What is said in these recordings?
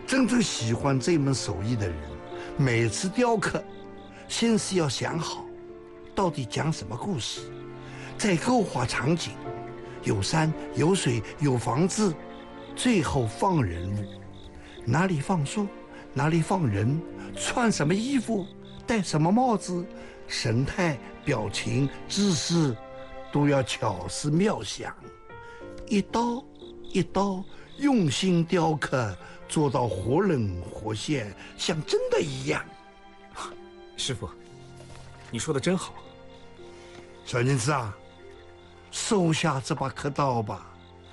真正喜欢这门手艺的人，每次雕刻，先是要想好，到底讲什么故事，再构画场景，有山有水有房子，最后放人物，哪里放树，哪里放人，穿什么衣服，戴什么帽子，神态表情姿势都要巧思妙想，一刀一刀用心雕刻，做到活灵活现，像真的一样。 师傅，你说的真好。 小宁子啊，收下这把刻刀吧。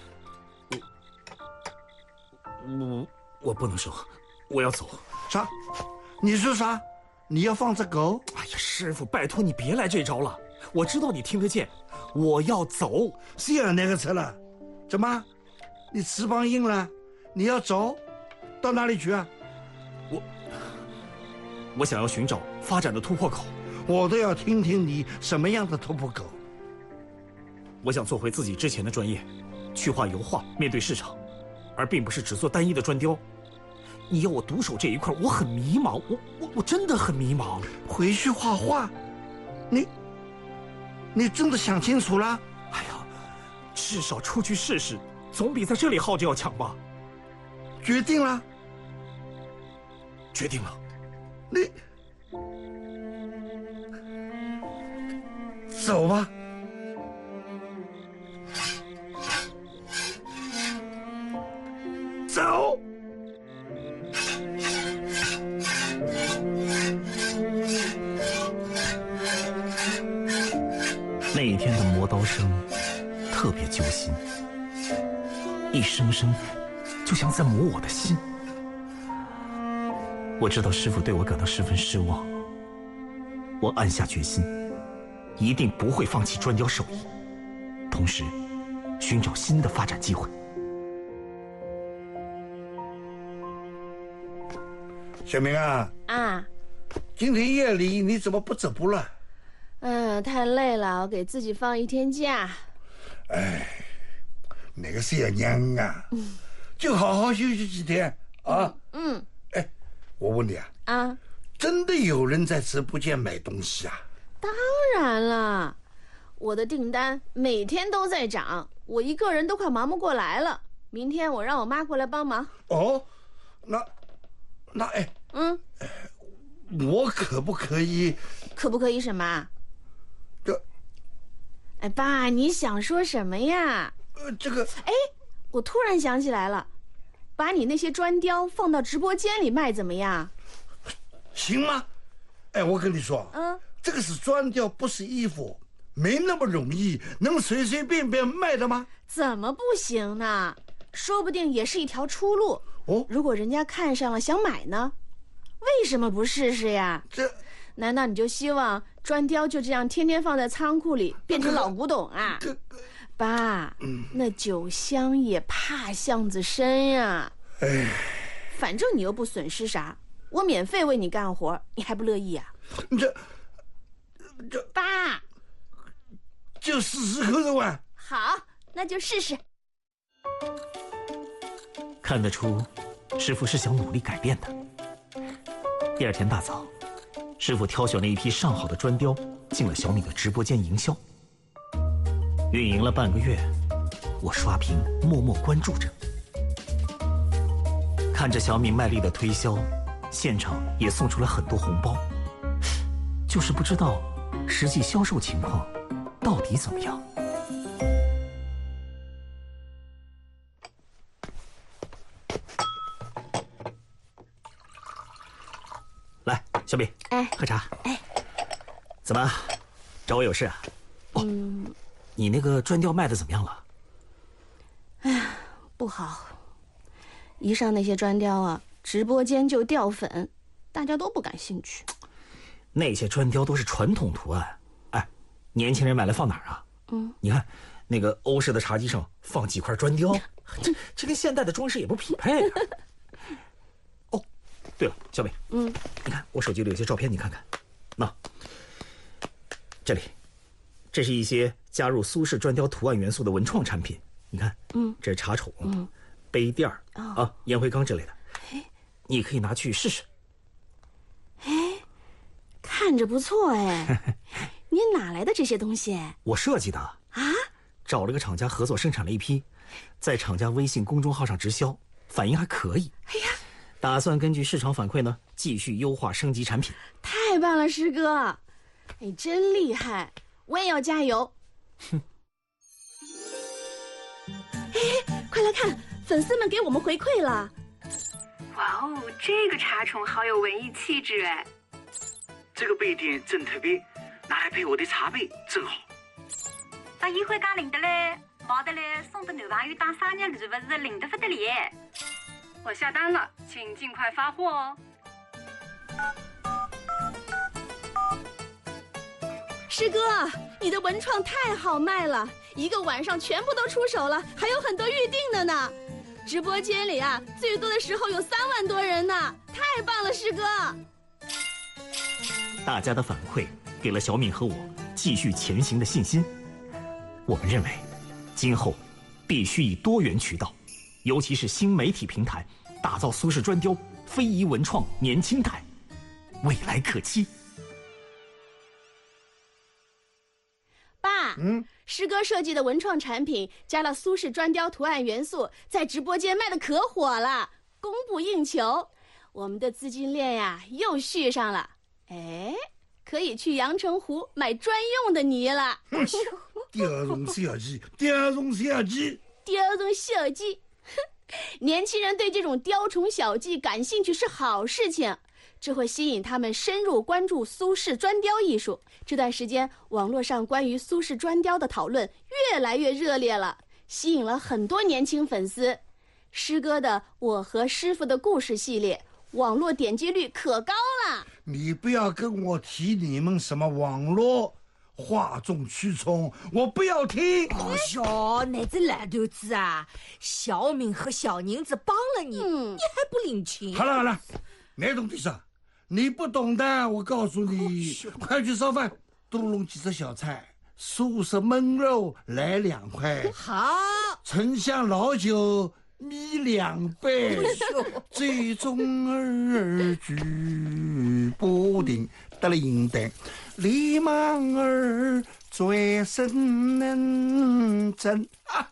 我不能收，我要走。 啥？你说啥？你要放这狗？ 哎呀，师傅，拜托你别来这招了。我知道你听得见，我要走。 谁让那个车了？怎么？你翅膀硬了？你要走？到哪里去啊？ 我想要寻找发展的突破口。 我都要听听你什么样的突破口。 我想做回自己之前的专业，去画油画，面对市场，而并不是只做单一的砖雕。你要我独守这一块，我很迷茫，我真的很迷茫。 回去画画，你真的想清楚了？ 哎呀，至少出去试试，总比在这里耗着要强吧。 决定了？ 决定了。 你走吧。走。 那一天的磨刀声特别揪心，一声声就像在磨我的心。我知道师父对我感到十分失望，我暗下决心，一定不会放弃砖雕手艺，同时寻找新的发展机会。 小明啊，今天夜里你怎么不走步了？ 太累了，我给自己放一天假。 哎，那个谁呀娘啊，就好好休息几天啊。哎，我问你啊，真的有人在直播间买东西啊？ 当然了，我的订单每天都在涨，我一个人都快忙不过来了。明天我让我妈过来帮忙。 哦，那我可不可以？ 可不可以什么？ 这， 爸，你想说什么呀？ 这个， 我突然想起来了，把你那些砖雕放到直播间里卖怎么样？ 行吗？我跟你说，这个是砖雕，不是衣服，没那么容易，能随随便便卖的吗？ 怎么不行呢？说不定也是一条出路。如果人家看上了想买呢，为什么不试试呀？难道你就希望砖雕就这样天天放在仓库里变成老古董啊？爸，那酒香也怕巷子深呀。反正你又不损失啥，我免费为你干活，你还不乐意啊？ 这爸， 就试试看的哇。 好，那就试试。 看得出，师傅是想努力改变的。第二天大早，师傅挑选了一批上好的砖雕，进了小米的直播间营销。运营了半个月，我刷屏默默关注着，看着小米卖力的推销，现场也送出了很多红包，就是不知道实际销售情况到底怎么样。来，小米，喝茶。怎么，找我有事啊？你那个砖雕卖的怎么样了？ 不好，一上那些砖雕啊，直播间就掉粉，大家都不感兴趣。 那些砖雕都是传统图案，年轻人买来放哪儿啊？你看，那个欧式的茶几上放几块砖雕，这跟现代的装饰也不匹配啊。哦，对了，小美，你看我手机里有些照片，你看看。那，这里，这是一些加入苏式砖雕图案元素的文创产品。你看，这是茶宠，杯垫儿烟灰缸之类的。 你可以拿去试试。 哎，看着不错哎，你哪来的这些东西？ 我设计的啊，找了个厂家合作生产了一批，在厂家微信公众号上直销，反应还可以。 哎呀， 打算根据市场反馈呢，继续优化升级产品。 太棒了，师哥，你真厉害，我也要加油。哼。哎，快来看，粉丝们给我们回馈了。 哇哦，这个茶宠好有文艺气质哎！ 这个杯垫真特别，拿来配我的茶杯正好。 把宴会家领得来，冇得来送给男朋友当生日礼物是领得不得了。我下单了，请尽快发货哦。 师哥，你的文创太好卖了，一个晚上全部都出手了，还有很多预定的呢。直播间里啊，最多的时候有3万多人呢，太棒了，师哥！ 大家的反馈给了小敏和我继续前行的信心。我们认为，今后必须以多元渠道，尤其是新媒体平台，打造苏式砖雕非遗文创年轻态，未来可期。 爸，师哥设计的文创产品加了苏式砖雕图案元素，在直播间卖得可火了，供不应求。我们的资金链呀又续上了，哎，可以去阳澄湖买专用的泥了。 第二种小鸡，第二种小鸡， 第二种小鸡。年轻人对这种雕虫小技感兴趣是好事情，这会吸引他们深入关注苏式砖雕艺术。这段时间，网络上关于苏式砖雕的讨论越来越热烈了，吸引了很多年轻粉丝。师哥的《我和师傅的故事》系列，网络点击率可高了。 你不要跟我提你们什么网络，哗众取宠，我不要听。 哦哟，那只烂头子啊！小敏和小宁子帮了你，你还不领情？ 好了好了，那懂的啥？你不懂的，我告诉你，快去烧饭，多弄几只小菜，苏式焖肉来2块， 好， 沉香老酒米2杯，醉中儿举不定得铃铛，李莽儿转身能真。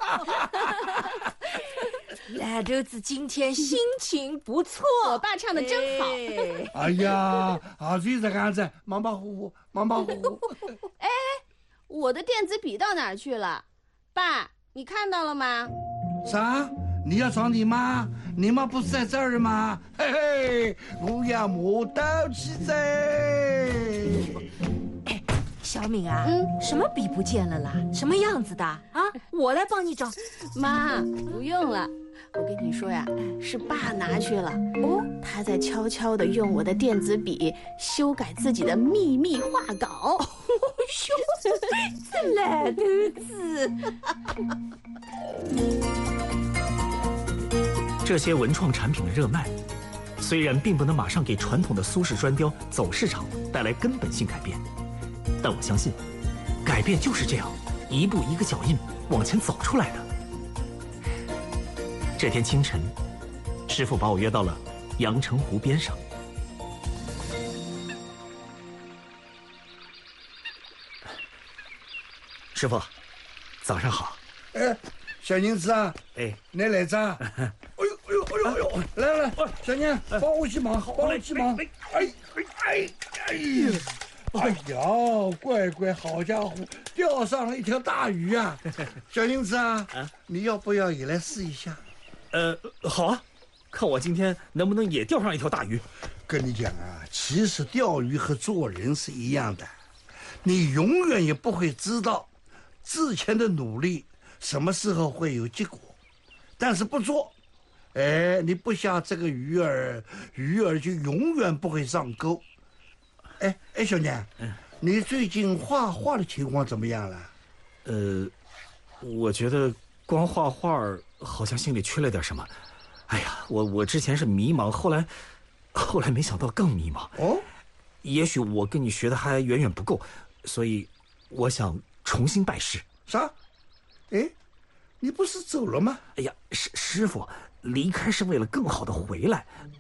烂头子今天心情不错， 我爸唱的真好。 哎呀，就是这样子，忙忙乎乎，忙忙乎乎。 哎，我的电子笔到哪儿去了？爸，你看到了吗？ 啥？你要找你妈？你妈不是在这儿吗？嘿嘿，我要磨刀起在。 哎，小敏啊，什么笔不见了啦？什么样子的啊？我来帮你找。 妈，不用了。我跟你说呀，是爸拿去了。哦，他在悄悄地用我的电子笔修改自己的秘密画稿。 这烂头子！ 这些文创产品的热卖，虽然并不能马上给传统的苏式砖雕走市场带来根本性改变，但我相信，改变就是这样一步一个脚印往前走出来的。这天清晨，师傅把我约到了阳澄湖边上。师傅，早上好。 哎，小宁子啊， 哎， 你来着？哎呦哎呦哎呦哎呦，来来，小宁，帮我去忙，帮我去忙。哎呀，乖乖，好家伙，钓上了一条大鱼啊！小宁子啊，你要不要也来试一下？ 好啊，看我今天能不能也钓上一条大鱼。 跟你讲啊，其实钓鱼和做人是一样的，你永远也不会知道之前的努力什么时候会有结果，但是不做，哎，你不像这个鱼儿就永远不会上钩。哎，小娘，你最近画画的情况怎么样了？ 我觉得光画画好像心里缺了点什么。哎呀，我之前是迷茫，后来没想到更迷茫。哦，也许我跟你学的还远远不够，所以我想重新拜师。 啥？哎，你不是走了吗？ 哎呀，师傅离开是为了更好的回来，